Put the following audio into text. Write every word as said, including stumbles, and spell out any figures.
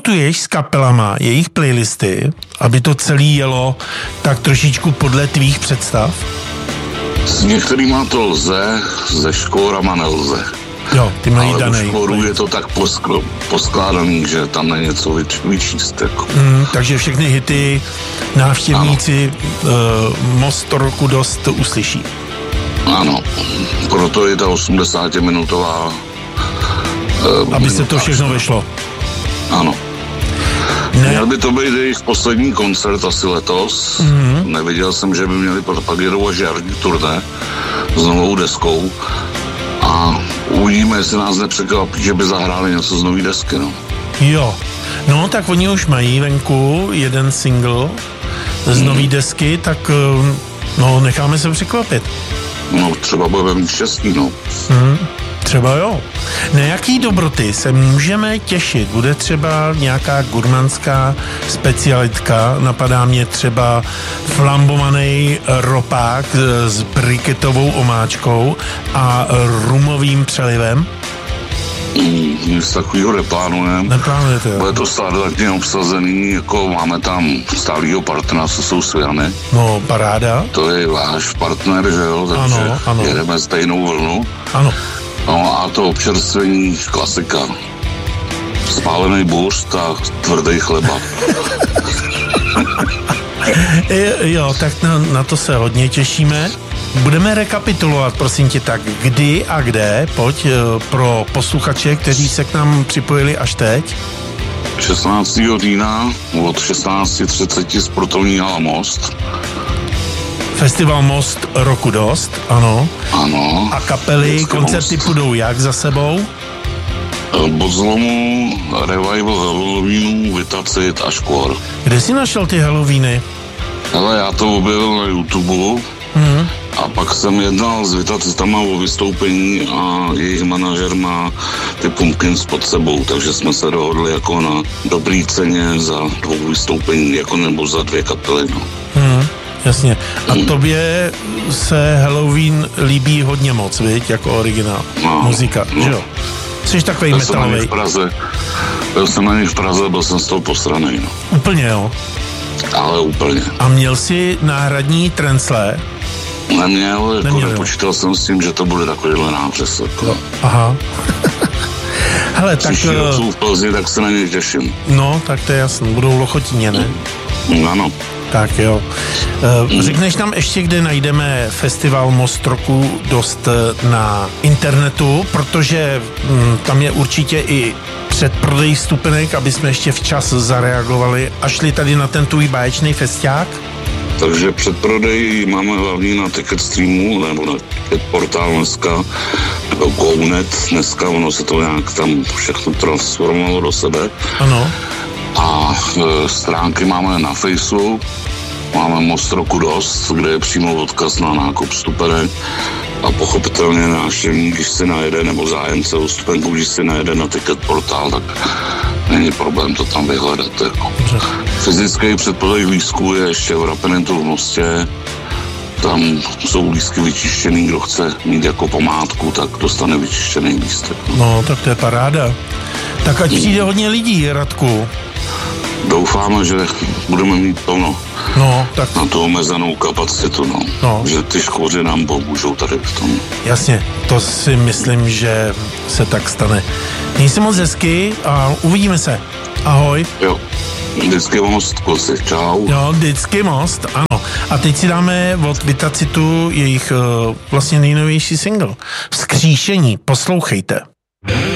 diskutuješ s kapelama jejich playlisty, aby to celý jelo tak trošičku podle tvých představ? S některýma to lze, se škórama nelze. Jo, ty mají ale danej. Ale u škórů je to tak poskl, poskládaný, že tam není něco vyč, vyčíst. Jako. Mm, takže všechny hity návštěvníci uh, Most roku dost uslyší. Ano, proto je ta osmdesátiminutová uh, aby se to všechno vešlo. Ano. Ne. Měl by to být jejich poslední koncert asi letos. Mm-hmm. Neviděl jsem, že by měli pak jedou až jarní turné s novou deskou. A uvidíme, jestli nás nepřekvapí, že by zahráli něco z nový desky, no. Jo. No, tak oni už mají venku jeden single z mm. nový desky, tak no, necháme se překvapit. No, třeba budeme mít štěstí, no. Mm. Třeba jo. Na jaký dobroty se můžeme těšit? Bude třeba nějaká gurmanská specialitka? Napadá mě třeba flambovaný ropák s briketovou omáčkou a rumovým přelivem? Mm, nic takového neplánujeme. Neplánujete, jo? Bude to standardně obsazený, jako máme tam stálýho partnera, co jsou Svojany. No, paráda. To je váš partner, že jo? Takže ano, ano. jedeme stejnou vlnu. Ano. No a to občerstvení klasika. Spálený burst a tvrdý chleba. Jo, tak na, na to se hodně těšíme. Budeme rekapitulovat, prosím tě, tak kdy a kde, pojď pro posluchače, kteří se k nám připojili až teď. šestnáctého října od šestnáct třicet sportovní hala Most. Festival Most roku dost, ano. Ano. A kapely, koncerty most. Půjdou jak za sebou? Bodzlomu, Revival Halloweenu, Vitacit a Škor. Kde jsi našel ty Halloweeny? Hele, já to objevil na YouTube mm. a pak jsem jednal s Vitacitama o vystoupení a jejich manažer má ty Pumpkins pod sebou, takže jsme se dohodli jako na dobrý ceně za dvou vystoupení, jako nebo za dvě kapely, no. Mm. Jasně. A tobě se Halloween líbí hodně moc, viď? Jako originál. No, muzika, no. že jo? Jsi takový metalovej. Byl jsem na nich v Praze, byl jsem z toho posranej, no. Úplně, jo? Ale úplně. A měl jsi náhradní trencle? Neměl, jako Neměl, nepočítal jo. jsem s tím, že to bude takovýhle nápřes. Jako. Aha. Hele, tak... Příští rok jsou v Plzni, tak se na ně těším. No, tak to je jasný. Budou Lochotíně, ne? Mm. Ano. Tak jo. Řekneš nám ještě, kde najdeme festival Most roku dost na internetu, protože tam je určitě i předprodej stupenek, aby jsme ještě včas zareagovali a šli tady na ten tvůj báječný festiák? Takže předprodej máme hlavně na Ticketstreamu, nebo na portál dneska, nebo GoNet dneska, ono se to nějak tam všechno transformovalo do sebe. Ano. A e, stránky máme na Facebooku, máme Most roku dost, kde je přímo odkaz na nákup stupenek a pochopitelně návštěvník, když si najede, nebo zájemce o stupenku, když si najede na Ticket portál, tak není problém to tam vyhledat. Jako. Fyzický předprodej lístků je ještě v Rapenetu v Mostě, tam jsou lístky vyčištěný, kdo chce mít jako památku, tak dostane vyčištěný lístek. No, tak to je paráda. Tak ať přijde hodně lidí, Radku. Doufáme, že budeme mít plno. No, tak... Na tu omezenou kapacitu, no. no. Že ty škůři nám pomůžou tady v tom. Jasně, to si myslím, že se tak stane. Měj se moc hezky a uvidíme se. Ahoj. Jo, vždycky Most, kluci, čau. Jo, vždycky Most, ano. A teď si dáme od Vitacitu jejich uh, vlastně nejnovější single. Vzkříšení, poslouchejte.